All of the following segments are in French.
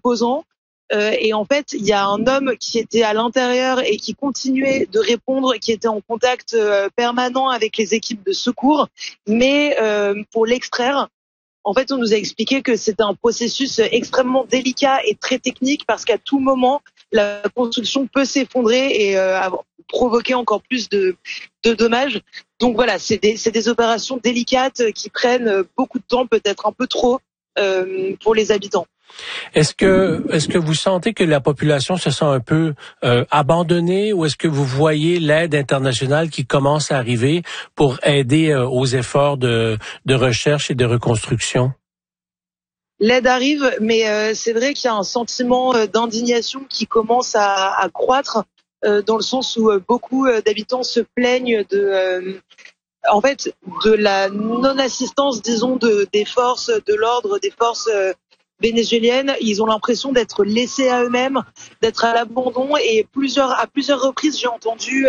imposant. Et en fait, il y a un homme qui était à l'intérieur et qui continuait de répondre, qui était en contact permanent avec les équipes de secours. Mais pour l'extraire, en fait, on nous a expliqué que c'était un processus extrêmement délicat et très technique parce qu'à tout moment, la construction peut s'effondrer et provoquer encore plus de dommages. Donc voilà, c'est des opérations délicates qui prennent beaucoup de temps, peut-être un peu trop pour les habitants. Est-ce que vous sentez que la population se sent un peu abandonnée, ou est-ce que vous voyez l'aide internationale qui commence à arriver pour aider aux efforts de recherche et de reconstruction? L'aide arrive, mais c'est vrai qu'il y a un sentiment d'indignation qui commence à croître dans le sens où beaucoup d'habitants se plaignent en fait, de la non-assistance, disons, des forces de l'ordre, des forces vénézuéliennes. Ils ont l'impression d'être laissés à eux-mêmes, d'être à l'abandon. Et à plusieurs reprises, j'ai entendu,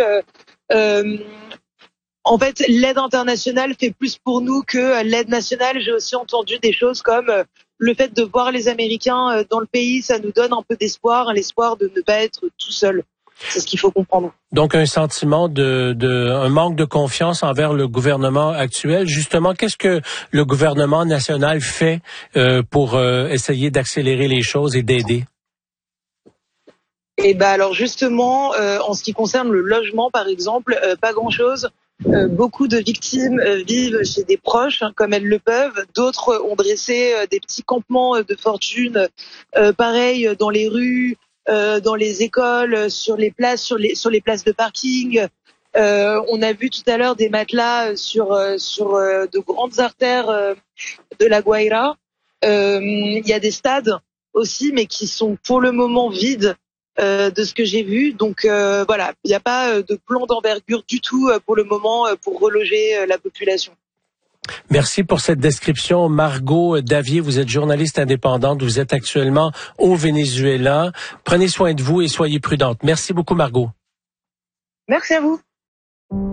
en fait, l'aide internationale fait plus pour nous que l'aide nationale. J'ai aussi entendu des choses comme le fait de voir les Américains dans le pays, ça nous donne un peu d'espoir, l'espoir de ne pas être tout seul. C'est ce qu'il faut comprendre. Donc un sentiment un manque de confiance envers le gouvernement actuel. Justement, qu'est-ce que le gouvernement national fait pour essayer d'accélérer les choses et d'aider? Et alors justement, en ce qui concerne le logement, par exemple, pas grand-chose. Beaucoup de victimes vivent chez des proches, comme elles le peuvent. D'autres ont dressé des petits campements de fortune, pareil dans les rues, dans les écoles, sur les places, sur les places de parking. On a vu tout à l'heure des matelas sur de grandes artères de la Guaira. Il y a des stades aussi, mais qui sont pour le moment vides. De ce que j'ai vu, donc voilà, il n'y a pas de plan d'envergure du tout pour le moment pour reloger la population. Merci pour cette description. Margot Davier, vous êtes journaliste indépendante, vous êtes actuellement au Venezuela. Prenez soin de vous et soyez prudente. Merci beaucoup, Margot. Merci à vous.